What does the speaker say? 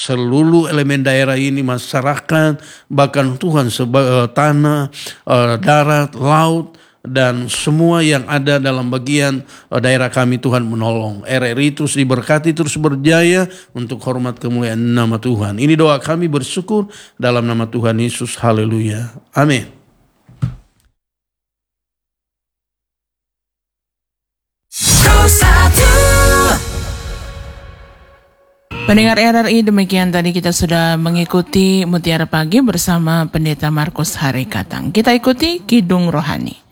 seluruh elemen daerah ini, masyarakat, bahkan Tuhan tanah, darat, laut, dan semua yang ada dalam bagian daerah kami Tuhan menolong. RRI terus diberkati, terus berjaya untuk hormat kemuliaan nama Tuhan. Ini doa kami bersyukur dalam nama Tuhan Yesus. Haleluya. Amin. Pendengar RRI, demikian tadi kita sudah mengikuti Mutiara Pagi bersama Pendeta Markus Harikatang. Kita ikuti Kidung Rohani.